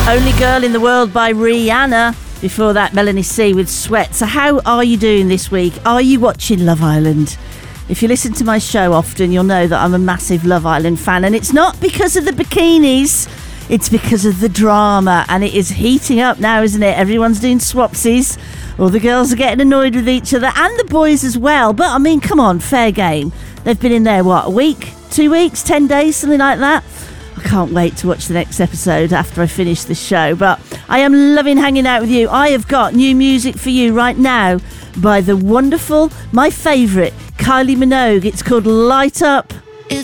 Only Girl in the World by Rihanna. Before that, Melanie C with Sweat. So how are you doing this week? Are you watching Love Island? If you listen to my show often, you'll know that I'm a massive Love Island fan. And it's not because of the bikinis. It's because of the drama. And it is heating up now, isn't it? Everyone's doing swapsies. All the girls are getting annoyed with each other. And the boys as well. But, I mean, come on, fair game. They've been in there, what, a week? 2 weeks? 10 days? Something like that? I can't wait to watch the next episode after I finish the show, but I am loving hanging out with you. I have got new music for you right now by the wonderful, my favourite, Kylie Minogue. It's called Light Up.